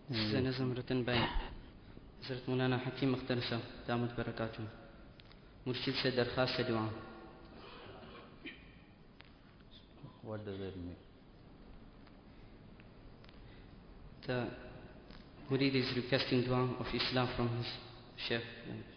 This is a nazm written by Hazrat Maulana Hakim Akhtar Sahib, Damat Barakatuh. Murshid se darkhast hai dua. What does that mean? The Murid is requesting dua of Islam from his Sheikh.